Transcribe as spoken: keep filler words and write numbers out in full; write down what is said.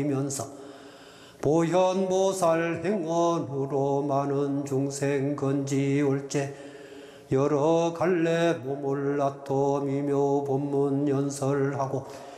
면서 보현보살 행언으로 많은 중생 건지올제 여러 갈래 몸을 나토 미묘 본문 연설하고